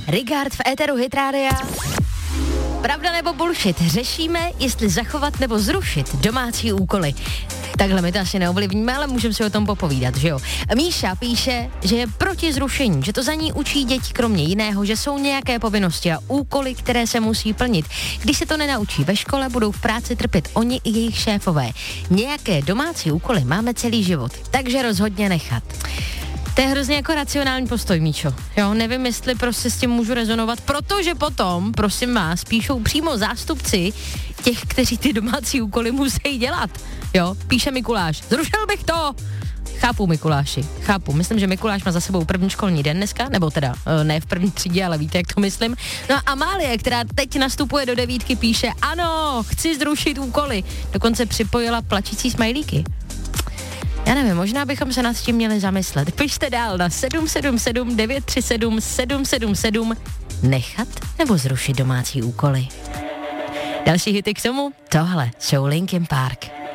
Rigard v éteru Hit Rádia. Pravda nebo bullshit? Řešíme, jestli zachovat nebo zrušit domácí úkoly. Takhle my to asi neovlivníme, ale můžeme si o tom popovídat, že jo? Míša píše, že je proti zrušení, že to za ní učí děti kromě jiného, že jsou nějaké povinnosti a úkoly, které se musí plnit. Když se to nenaučí ve škole, budou v práci trpět oni i jejich šéfové. Nějaké domácí úkoly máme celý život, takže rozhodně nechat. To je hrozně jako racionální postoj, Míčo. Jo, nevím, jestli prostě s tím můžu rezonovat, protože potom, prosím vás, píšou přímo zástupci těch, kteří ty domácí úkoly musí dělat. Jo, píše Mikuláš. Zrušil bych to! Chápu, Mikuláši, chápu. Myslím, že Mikuláš má za sebou první školní den dneska, nebo teda ne v první třídě, ale víte, jak to myslím. No a Amálie, která teď nastupuje do 9, píše, ano, chci zrušit úkoly. Dokonce připojila plačící smajlíky. Já nevím, možná bychom se nad tím měli zamyslet. Pište dál na 777 937 777 nechat nebo zrušit domácí úkoly. Další hity k tomu? Tohle jsou Linkin Park.